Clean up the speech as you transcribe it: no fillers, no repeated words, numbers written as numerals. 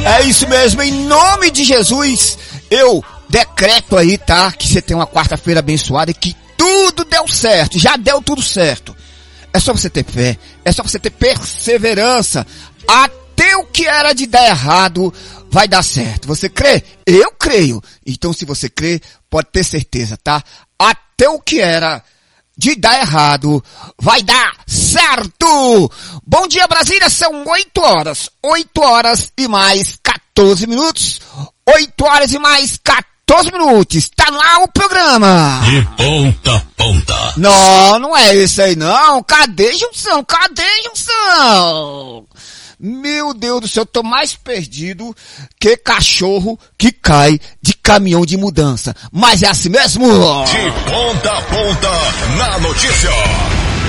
É isso mesmo, em nome de Jesus, eu decreto aí, tá? Que você tem uma quarta-feira abençoada e que tudo deu certo, já deu tudo certo. É só você ter fé, é só você ter perseverança. Até o que era de dar errado vai dar certo. Você crê? Eu creio. Então se você crê, pode ter certeza, tá? Até o que era de dar errado vai dar certo. Bom dia, Brasília, são 8 horas. 8 horas e mais 14 minutos. 8 horas e mais 14 minutos. Tá lá o programa. De ponta a ponta. Não, não é isso aí não. Cadê junção? Cadê junção? Meu Deus do céu, eu tô mais perdido que cachorro que cai de caminhão de mudança. Mas é assim mesmo? De ponta a ponta na notícia.